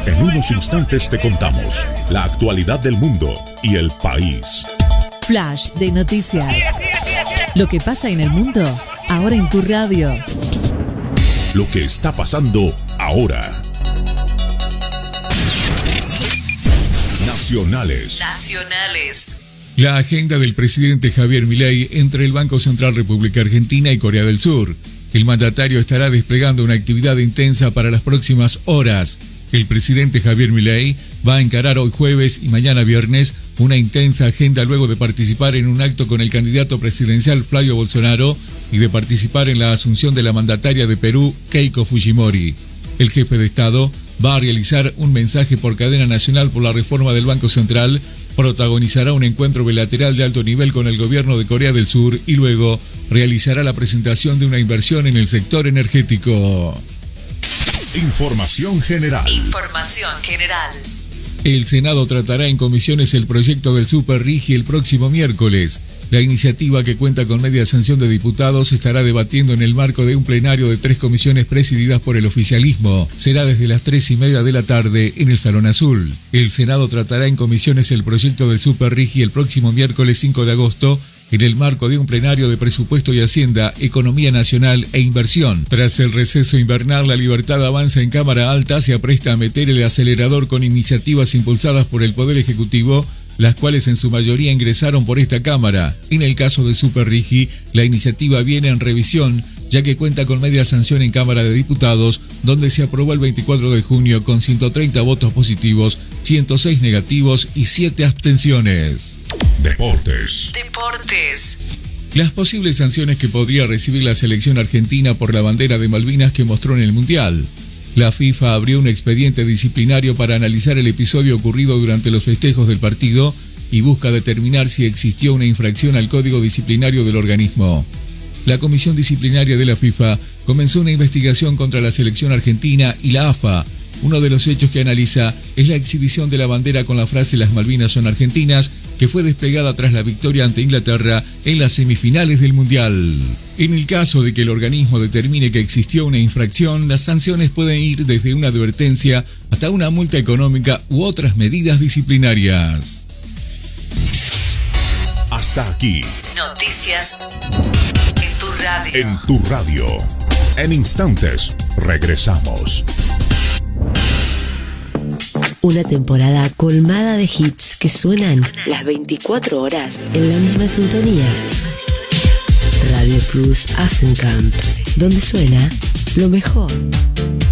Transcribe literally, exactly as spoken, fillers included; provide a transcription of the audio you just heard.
En unos instantes te contamos la actualidad del mundo y el país. Flash de noticias. Lo que pasa en el mundo, ahora en tu radio. Lo que está pasando ahora. Nacionales. Nacionales. La agenda del presidente Javier Milei entre el Banco Central República Argentina y Corea del Sur. El mandatario estará desplegando una actividad intensa para las próximas horas. El presidente Javier Milei va a encarar hoy jueves y mañana viernes una intensa agenda luego de participar en un acto con el candidato presidencial Flavio Bolsonaro y de participar en la asunción de la mandataria de Perú, Keiko Fujimori. El jefe de Estado va a realizar un mensaje por cadena nacional por la reforma del Banco Central, protagonizará un encuentro bilateral de alto nivel con el gobierno de Corea del Sur y luego realizará la presentación de una inversión en el sector energético. Información general. Información general. El Senado tratará en comisiones el proyecto del Super Rigi el próximo miércoles. La iniciativa, que cuenta con media sanción de diputados, se estará debatiendo en el marco de un plenario de tres comisiones presididas por el oficialismo. Será desde las tres y media de la tarde en el Salón Azul. El Senado tratará en comisiones el proyecto del Super Rigi el próximo miércoles cinco de agosto en el marco de un plenario de presupuesto y hacienda, economía nacional e inversión. Tras el receso invernal, la Libertad Avanza en Cámara Alta se apresta a meter el acelerador con iniciativas impulsadas por el Poder Ejecutivo, las cuales en su mayoría ingresaron por esta Cámara. En el caso de Super Rigi, la iniciativa viene en revisión, ya que cuenta con media sanción en Cámara de Diputados, donde se aprobó el veinticuatro de junio con ciento treinta votos positivos, ciento seis negativos y siete abstenciones. Deportes. Deportes. Las posibles sanciones que podría recibir la selección argentina por la bandera de Malvinas que mostró en el Mundial. La FIFA abrió un expediente disciplinario para analizar el episodio ocurrido durante los festejos del partido y busca determinar si existió una infracción al código disciplinario del organismo. La Comisión Disciplinaria de la FIFA comenzó una investigación contra la selección argentina y la A F A. Uno de los hechos que analiza es la exhibición de la bandera con la frase "Las Malvinas son argentinas", que fue desplegada tras la victoria ante Inglaterra en las semifinales del Mundial. En el caso de que el organismo determine que existió una infracción, las sanciones pueden ir desde una advertencia hasta una multa económica u otras medidas disciplinarias. Hasta aquí. Noticias en tu radio. En tu radio. En instantes, regresamos. Una temporada colmada de hits que suenan las veinticuatro horas en la misma sintonía. Radio Plus Asencamp, donde suena lo mejor.